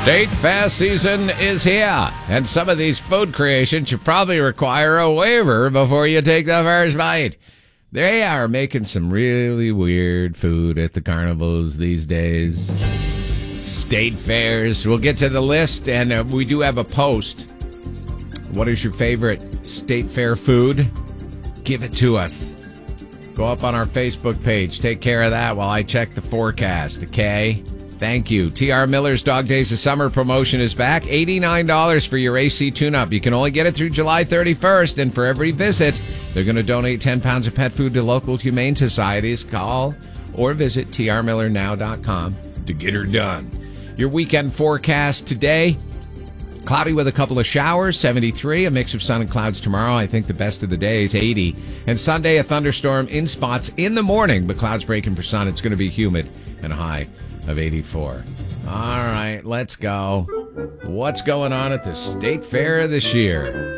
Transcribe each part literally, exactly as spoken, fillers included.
State Fair season is here, and some of these food creations should probably require a waiver before you take the first bite. They are making some really weird food at the carnivals these days. State fairs. We'll get to the list, and uh, we do have a post. What is your favorite state fair food? Give it to us. Go up on our Facebook page. Take care of that while I check the forecast, okay? Thank you. T R Miller's Dog Days of Summer promotion is back. eighty-nine dollars for your A C tune-up. You can only get it through July thirty-first, and for every visit, they're going to donate ten pounds of pet food to local humane societies. Call or visit T R Miller now dot com to get her done. Your weekend forecast today, cloudy with a couple of showers, seventy-three. A mix of sun and clouds tomorrow. I think the best of the day is eighty. And Sunday, a thunderstorm in spots in the morning, but clouds breaking for sun. It's going to be humid and a high of eighty-four. All right, let's go. What's going on at the State Fair this year?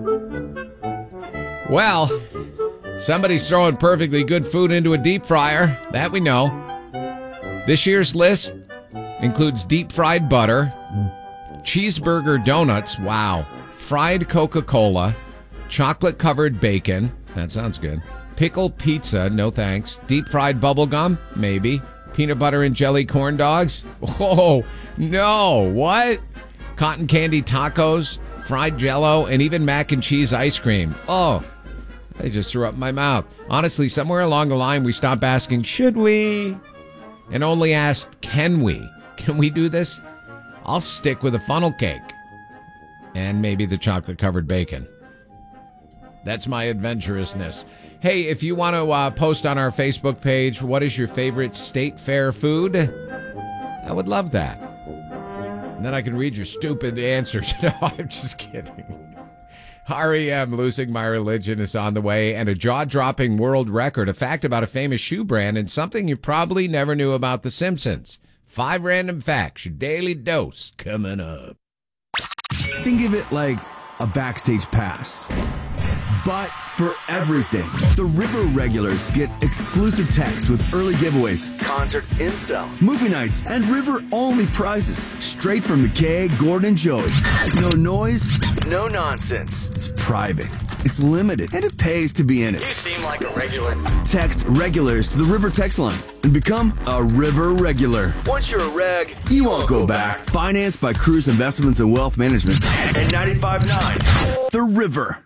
Well, somebody's throwing perfectly good food into a deep fryer. That we know. This year's list includes deep fried butter, cheeseburger donuts, wow, fried Coca-Cola, chocolate-covered bacon, that sounds good, pickled pizza, no thanks, deep fried bubble gum, maybe, peanut butter and jelly corn dogs, oh, no, what? Cotton candy tacos, fried Jell-O, and even mac and cheese ice cream. Oh, I just threw up my mouth. Honestly, somewhere along the line, we stopped asking, should we? And only asked, can we? Can we do this? I'll stick with a funnel cake and maybe the chocolate-covered bacon. That's my adventurousness. Hey, if you want to uh, post on our Facebook page, what is your favorite state fair food? I would love that. And then I can read your stupid answers. No, I'm just kidding. R E M, Losing My Religion, is on the way, and a jaw-dropping world record, a fact about a famous shoe brand, and something you probably never knew about The Simpsons. Five random facts, your daily dose, coming up. Think of it like a backstage pass, but for everything. The River Regulars get exclusive text with early giveaways, concert intel, movie nights, and River-only prizes. Straight from McKay, Gordon, and Joey. No noise, no nonsense. It's private, it's limited, and it pays to be in it. You seem like a regular. Text Regulars to the River text line and become a River Regular. Once you're a reg, you won't go back. Financed by Cruise Investments and Wealth Management at ninety-five point nine The River.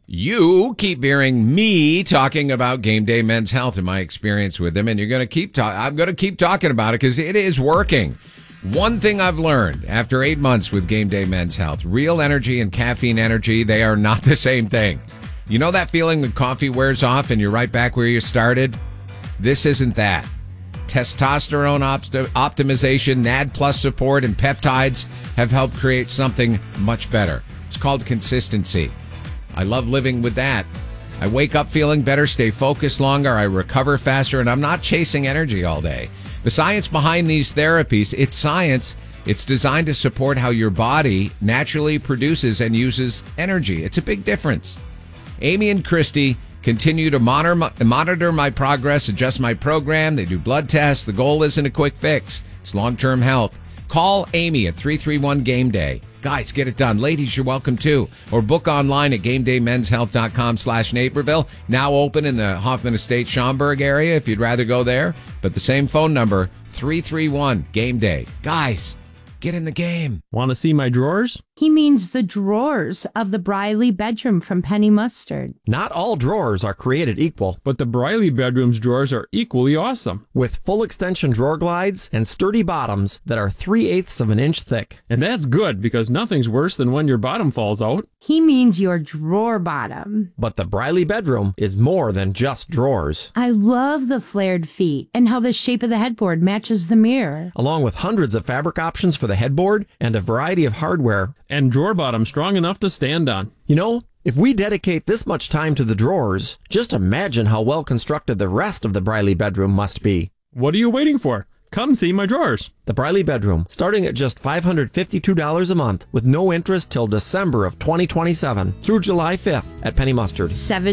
You keep hearing me talking about Game Day Men's Health and my experience with them, and you're going to keep talking. I'm going to keep talking about it because it is working. One thing I've learned after eight months with Game Day Men's Health, real energy and caffeine energy, they are not the same thing. You know that feeling when coffee wears off and you're right back where you started? This isn't that. Testosterone opt- optimization, N A D plus support, and peptides have helped create something much better. It's called consistency. I love living with that. I wake up feeling better, stay focused longer, I recover faster, and I'm not chasing energy all day. The science behind these therapies, it's science. It's designed to support how your body naturally produces and uses energy. It's a big difference. Amy and Christy continue to monitor my, monitor my progress, adjust my program. They do blood tests. The goal isn't a quick fix. It's long-term health. Call Amy at three three one game day. Guys, get it done. Ladies, you're welcome too. Or book online at gamedaymenshealth.com slash Naperville. Now open in the Hoffman Estate, Schaumburg area if you'd rather go there. But the same phone number, three three one game day. Guys, get in the game. Want to see my drawers? He means the drawers of the Briley bedroom from Penny Mustard. Not all drawers are created equal, But the Briley bedroom's drawers are equally awesome. with full extension drawer glides and sturdy bottoms that are three-eighths of an inch thick. And that's good because nothing's worse than when your bottom falls out. He means your drawer bottom. But the Briley bedroom is more than just drawers. I love the flared feet and how the shape of the headboard matches the mirror. Along with hundreds of fabric options for the headboard and a variety of hardware. And drawer bottom strong enough to stand on. You know, if we dedicate this much time to the drawers, just imagine how well constructed the rest of the Briley bedroom must be. What are you waiting for? Come see my drawers. The Briley bedroom, starting at just five hundred fifty-two dollars a month with no interest till December of twenty twenty-seven through July fifth at Penny Mustard. Seven